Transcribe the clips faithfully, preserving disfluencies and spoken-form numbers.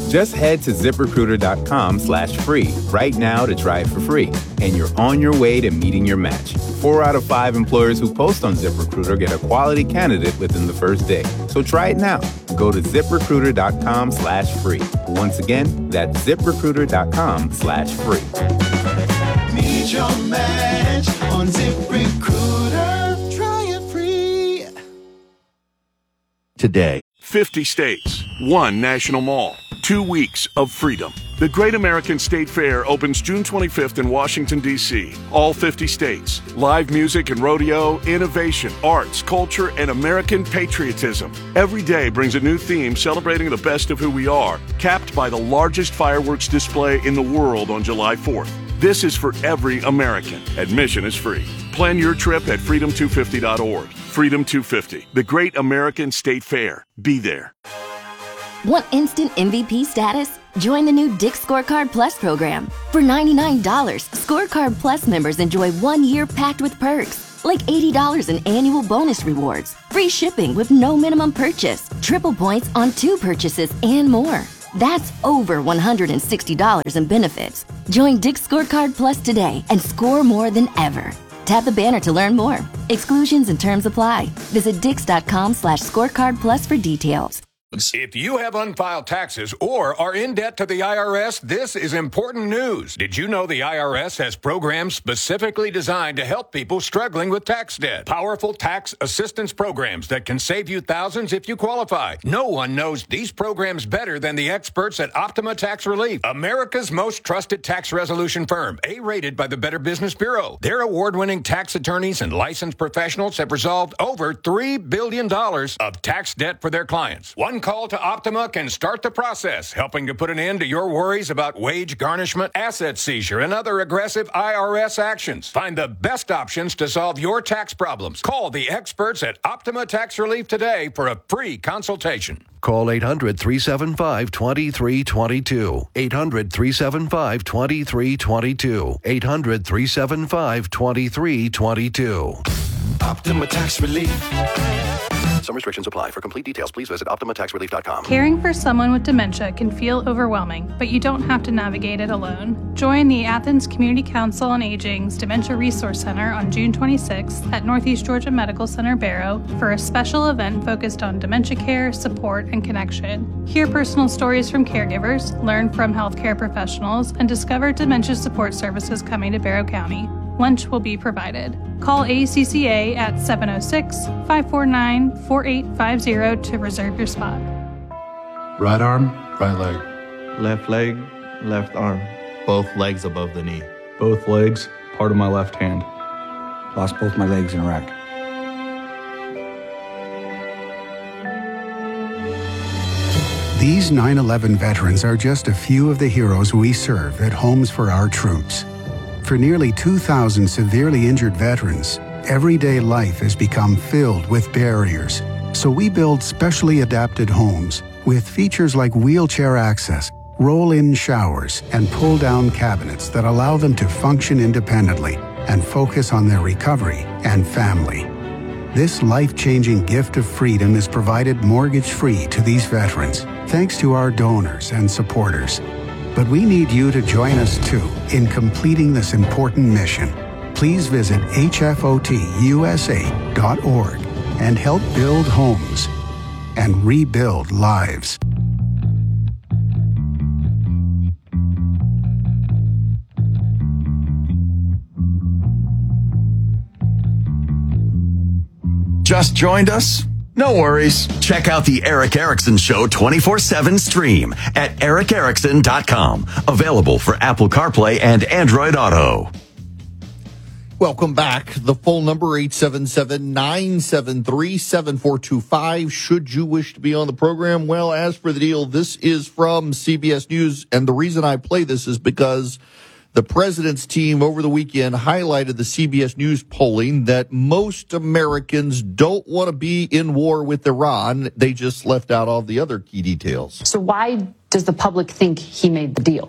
Just head to ZipRecruiter.com slash free right now to try it for free, and you're on your way to meeting your match. Four out of five employers who post on ZipRecruiter get a quality candidate within the first day. So try it now. Go to ZipRecruiter.com slash free. Once again, that's ZipRecruiter.com slash free. Meet your match on ZipRecruiter. Try it free today. fifty states, one national mall, two weeks of freedom. The Great American State Fair opens June twenty-fifth in Washington, D C All fifty states. Live music and rodeo, innovation, arts, culture, and American patriotism. Every day brings a new theme celebrating the best of who we are, capped by the largest fireworks display in the world on July fourth. This is for every American. Admission is free. Plan your trip at freedom two fifty dot org. Freedom two fifty, the Great American State Fair. Be there. Want instant M V P status? Join the new Dick's Scorecard Plus program. For ninety-nine dollars, Scorecard Plus members enjoy one year packed with perks, like eighty dollars in annual bonus rewards, free shipping with no minimum purchase, triple points on two purchases, and more. That's over one hundred sixty dollars in benefits. Join Dick's Scorecard Plus today and score more than ever. Tap the banner to learn more. Exclusions and terms apply. Visit dix.com slash scorecard plus for details. If you have unfiled taxes or are in debt to the I R S, this is important news. Did you know the I R S has programs specifically designed to help people struggling with tax debt? Powerful tax assistance programs that can save you thousands if you qualify. No one knows these programs better than the experts at Optima Tax Relief, America's most trusted tax resolution firm, A-rated by the Better Business Bureau. Their award-winning tax attorneys and licensed professionals have resolved over three billion dollars of tax debt for their clients. One call to Optima can start the process, helping to put an end to your worries about wage garnishment, asset seizure, and other aggressive I R S actions. Find the best options to solve your tax problems. Call the experts at Optima Tax Relief today for a free consultation. Call eight hundred, three seven five, two three two two. eight hundred, three seven five, two three two two. eight hundred, three seven five, two three two two. Optima Tax Relief. Some restrictions apply. For complete details, please visit optima tax relief dot com. Caring for someone with dementia can feel overwhelming, but you don't have to navigate it alone. Join the Athens Community Council on Aging's Dementia Resource Center on June twenty-sixth at Northeast Georgia Medical Center, Barrow, for a special event focused on dementia care, support, and connection. Hear personal stories from caregivers, learn from healthcare professionals, and discover dementia support services coming to Barrow County. Lunch will be provided. Call A C C A at seven oh six, five four nine, four eight five zero to reserve your spot. Right arm, right leg. Left leg, left arm. Both legs above the knee. Both legs, part of my left hand. Lost both my legs in Iraq. These nine eleven veterans are just a few of the heroes we serve at Homes for Our Troops. For nearly two thousand severely injured veterans, everyday life has become filled with barriers. So we build specially adapted homes with features like wheelchair access, roll-in showers, and pull-down cabinets that allow them to function independently and focus on their recovery and family. This life-changing gift of freedom is provided mortgage-free to these veterans, thanks to our donors and supporters. But we need you to join us too in completing this important mission. Please visit H F O T U S A dot org and help build homes and rebuild lives. Just joined us? No worries. Check out the Eric Erickson Show twenty-four seven stream at eric erickson dot com. Available for Apple CarPlay and Android Auto. Welcome back. The phone number, eight seven seven, nine seven three, seven four two five. Should you wish to be on the program? Well, as for the deal, this is from C B S News, and the reason I play this is because the president's team over the weekend highlighted the C B S News polling that most Americans don't want to be in war with Iran. They just left out all the other key details. So why does the public think he made the deal?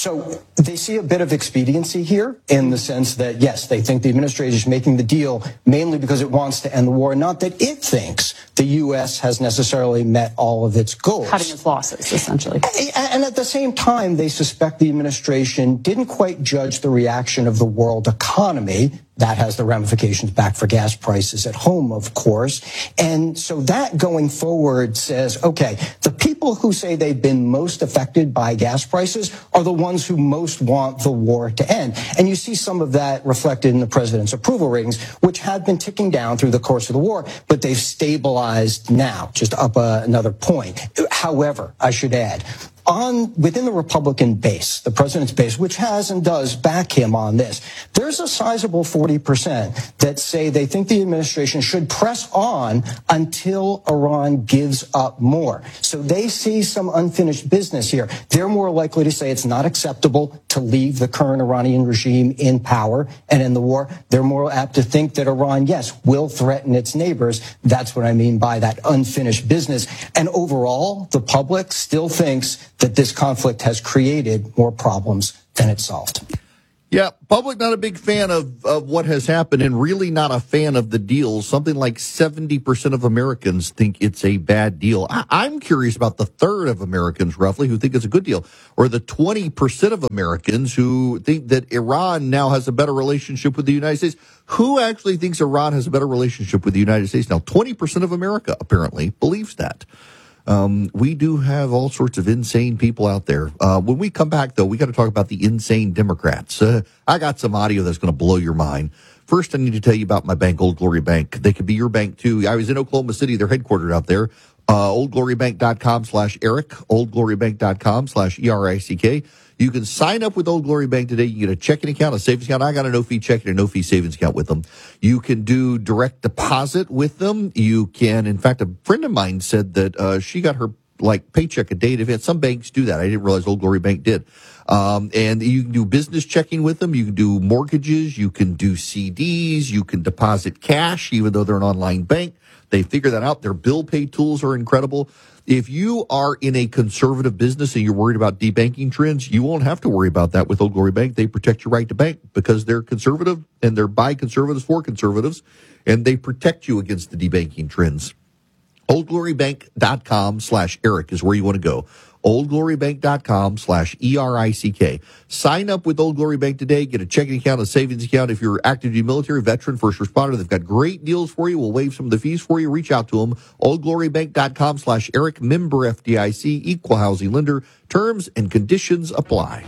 So they see a bit of expediency here in the sense that, yes, they think the administration is making the deal mainly because it wants to end the war, not that it thinks the U S has necessarily met all of its goals. Cutting its losses, essentially. And at the same time, they suspect the administration didn't quite judge the reaction of the world economy. That has the ramifications back for gas prices at home, of course. And so that going forward says, okay, the people who say they've been most affected by gas prices are the ones who most want the war to end. And you see some of that reflected in the president's approval ratings, which had been ticking down through the course of the war, but they've stabilized now, just up uh, another point. However, I should add, on within the Republican base, the president's base, which has and does back him on this, there's a sizable forty percent that say they think the administration should press on until Iran gives up more. So they see some unfinished business here. They're more likely to say it's not acceptable to leave the current Iranian regime in power and in the war. They're more apt to think that Iran, yes, will threaten its neighbors. That's what I mean by that unfinished business. And overall, the public still thinks that this conflict has created more problems than it solved. Yeah, public not a big fan of, of what has happened and really not a fan of the deal. Something like seventy percent of Americans think it's a bad deal. I, I'm curious about the third of Americans, roughly, who think it's a good deal, or the twenty percent of Americans who think that Iran now has a better relationship with the United States. Who actually thinks Iran has a better relationship with the United States now? twenty percent of America, apparently, believes that. Um, we do have all sorts of insane people out there. Uh, when we come back, though, we got to talk about the insane Democrats. Uh, I got some audio that's going to blow your mind. First, I need to tell you about my bank, Old Glory Bank. They could be your bank, too. I was in Oklahoma City. They're headquartered out there. Uh, oldglorybank.com slash Eric, oldglorybank.com slash E R I C K. You can sign up with Old Glory Bank today. You get a checking account, a savings account. I got a no-fee checking and a no-fee savings account with them. You can do direct deposit with them. You can, in fact, a friend of mine said that uh, she got her like paycheck a day in advance. Some banks do that. I didn't realize Old Glory Bank did. Um, and you can do business checking with them. You can do mortgages. You can do C Ds. You can deposit cash, even though they're an online bank. They figure that out. Their bill pay tools are incredible. If you are in a conservative business and you're worried about debanking trends, you won't have to worry about that with Old Glory Bank. They protect your right to bank because they're conservative and they're by conservatives for conservatives, and they protect you against the debanking trends. oldglorybank.com slash Eric is where you want to go. oldglorybank.com slash E R I C K. Sign up with Old Glory Bank today. Get a checking account, a savings account. If you're active duty military, veteran, first responder, they've got great deals for you. We'll waive some of the fees for you. Reach out to them. oldglorybank.com slash Eric, member F D I C, equal housing lender. Terms and conditions apply.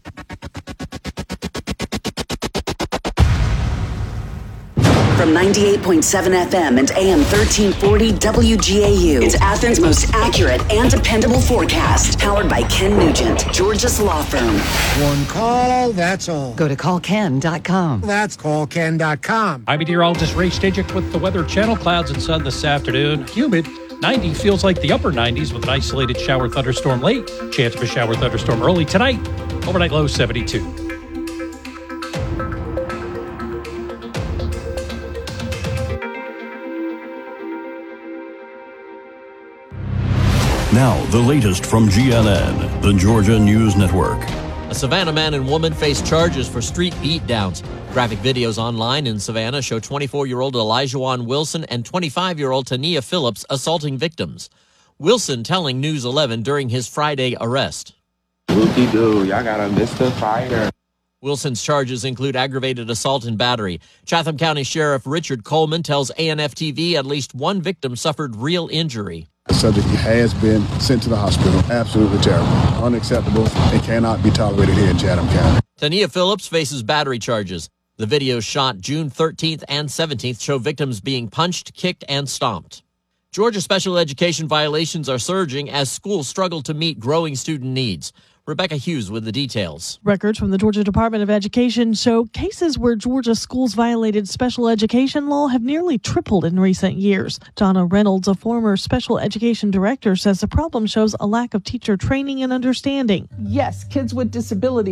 From ninety-eight point seven F M and A M thirteen forty W G A U. It's Athens' most accurate and dependable forecast. Powered by Ken Nugent, Georgia's law firm. One call, that's all. Go to call ken dot com. That's call ken dot com. I'm meteorologist Ray Stajic with the Weather Channel. Clouds and sun this afternoon. Humid. ninety feels like the upper nineties with an isolated shower thunderstorm late. Chance of a shower thunderstorm early tonight. Overnight low seventy-two. Now, the latest from G N N, the Georgia News Network. A Savannah man and woman face charges for street beatdowns. Graphic videos online in Savannah show twenty-four-year-old Elijahwan Wilson and twenty-five-year-old Tania Phillips assaulting victims. Wilson telling News eleven during his Friday arrest. Whoopie-doo, y'all got a Mister Fighter. Wilson's charges include aggravated assault and battery. Chatham County Sheriff Richard Coleman tells A N F T V at least one victim suffered real injury. The subject has been sent to the hospital. Absolutely terrible. Unacceptable. It cannot be tolerated here in Chatham County. Tania Phillips faces battery charges. The videos shot June thirteenth and seventeenth show victims being punched, kicked, and stomped. Georgia special education violations are surging as schools struggle to meet growing student needs. Rebecca Hughes with the details. Records from the Georgia Department of Education show cases where Georgia schools violated special education law have nearly tripled in recent years. Donna Reynolds, a former special education director, says the problem shows a lack of teacher training and understanding. Yes, kids with disabilities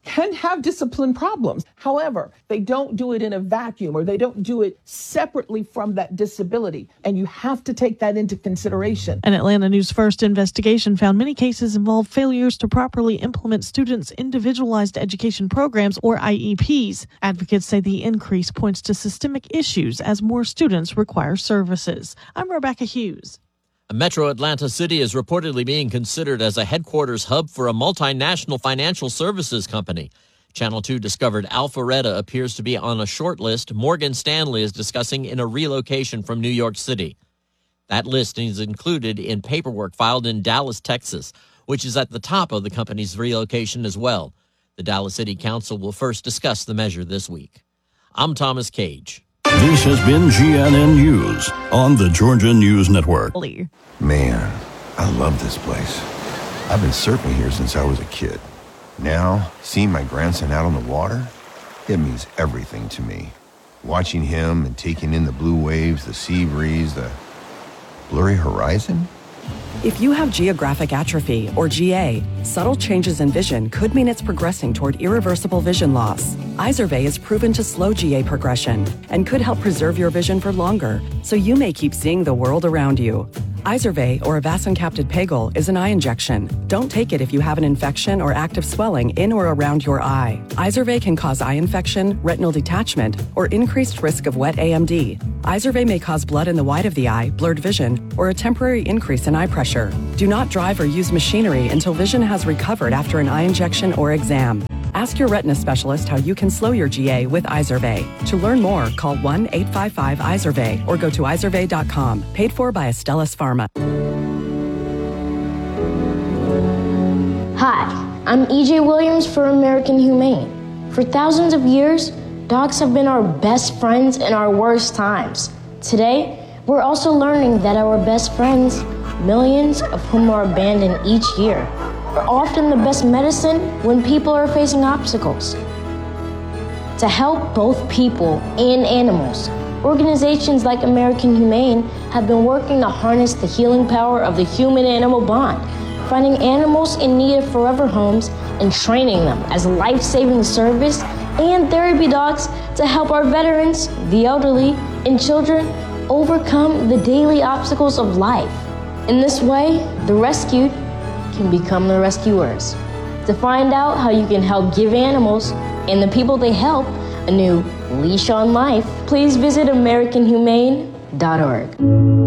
can have discipline problems. However, they don't do it in a vacuum, or they don't do it separately from that disability. And you have to take that into consideration. An Atlanta News First investigation found many cases involve failures to properly implement students' individualized education programs, or I E Ps. Advocates say the increase points to systemic issues as more students require services. I'm Rebecca Hughes. Metro Atlanta City is reportedly being considered as a headquarters hub for a multinational financial services company. Channel two discovered Alpharetta appears to be on a short list Morgan Stanley is discussing in a relocation from New York City. That listing is included in paperwork filed in Dallas, Texas, which is at the top of the company's relocation as well. The Dallas City Council will first discuss the measure this week. I'm Thomas Cage. This has been G N N News on the Georgia News Network. Man, I love this place. I've been surfing here since I was a kid. Now, seeing my grandson out on the water, it means everything to me. Watching him and taking in the blue waves, the sea breeze, the blurry horizon. If you have geographic atrophy, or G A, subtle changes in vision could mean it's progressing toward irreversible vision loss. Izervay is proven to slow G A progression and could help preserve your vision for longer, so you may keep seeing the world around you. Izervay, or avacincaptad pegol, is an eye injection. Don't take it if you have an infection or active swelling in or around your eye. Izervay can cause eye infection, retinal detachment, or increased risk of wet A M D. Izervay may cause blood in the white of the eye, blurred vision, or a temporary increase in eye pressure. Do not drive or use machinery until vision has recovered after an eye injection or exam. Ask your retina specialist how you can slow your G A with Izervay. To learn more, call one eight five five Izervay or go to izervay dot com. Paid for by Astellas Pharma. Hi, I'm E J Williams for American Humane. For thousands of years, dogs have been our best friends in our worst times. Today, we're also learning that our best friends, millions of whom are abandoned each year, are often the best medicine when people are facing obstacles. To help both people and animals, organizations like American Humane have been working to harness the healing power of the human-animal bond, finding animals in need of forever homes and training them as life-saving service and therapy dogs to help our veterans, the elderly, and children overcome the daily obstacles of life. In this way, the rescued can become the rescuers. To find out how you can help give animals and the people they help a new leash on life, please visit american humane dot org.